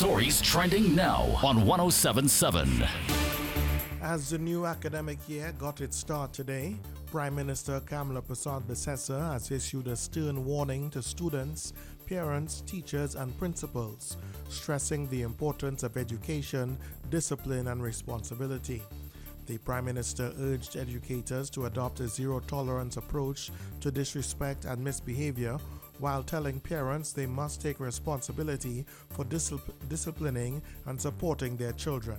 Stories trending now on 1077. As the new academic year got its start today, Prime Minister Kamla Persad-Bissessar has issued a stern warning to students, parents, teachers and principals, stressing the importance of education, discipline and responsibility. The Prime Minister urged educators to adopt a zero-tolerance approach to disrespect and misbehavior, while telling parents they must take responsibility for disciplining and supporting their children.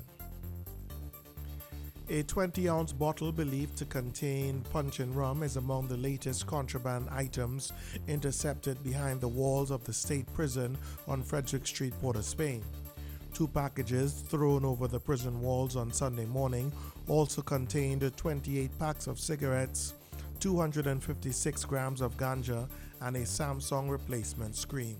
A 20-ounce bottle believed to contain punch and rum is among the latest contraband items intercepted behind the walls of the state prison on Frederick Street, Port of Spain. 2 packages thrown over the prison walls on Sunday morning also contained 28 packs of cigarettes, 256 grams of ganja, and a Samsung replacement screen.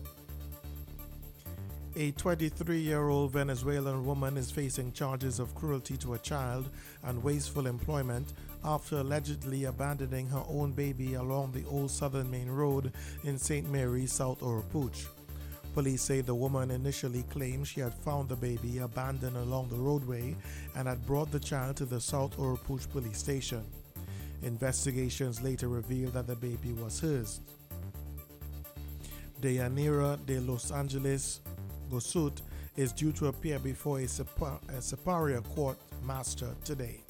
A 23-year-old Venezuelan woman is facing charges of cruelty to a child and wasteful employment after allegedly abandoning her own baby along the Old Southern Main Road in St. Mary's, South Oropouche. Police say the woman initially claimed she had found the baby abandoned along the roadway and had brought the child to the South Oropouche police station. Investigations later revealed that the baby was hers. Deyanira de Los Angeles Gosut is due to appear before a Superior Court master today.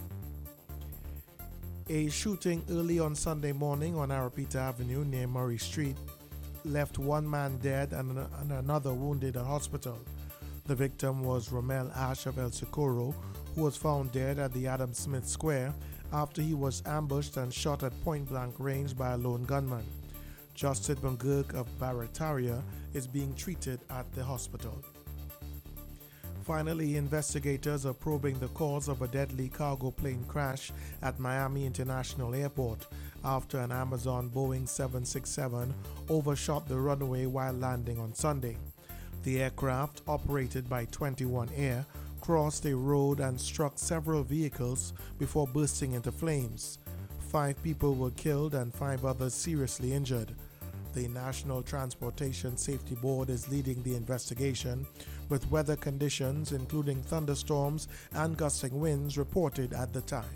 A shooting early on Sunday morning on Arapita Avenue near Murray Street left 1 man dead and another wounded at hospital. The victim was Romel Ash of El Socorro, who was found dead at the Adam Smith Square after he was ambushed and shot at point-blank range by a lone gunman. Justin Bungurk of Barataria is being treated at the hospital. Finally, investigators are probing the cause of a deadly cargo plane crash at Miami International Airport after an Amazon Boeing 767 overshot the runway while landing on Sunday. The aircraft, operated by 21 Air, crossed a road and struck several vehicles before bursting into flames. 5 people were killed and 5 others seriously injured. The National Transportation Safety Board is leading the investigation, with weather conditions including thunderstorms and gusting winds reported at the time.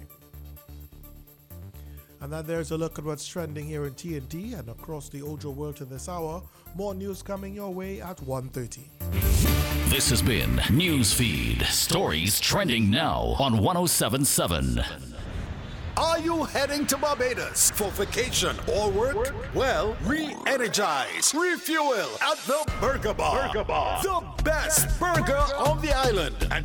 And now there's a look at what's trending here in TNT and across the Ojo world to this hour. More news coming your way at 1:30. This has been Newsfeed. Stories trending now on 1077. Are you heading to Barbados for vacation or work? Well, re-energize, refuel at the Burger Bar. The best burger on the island. And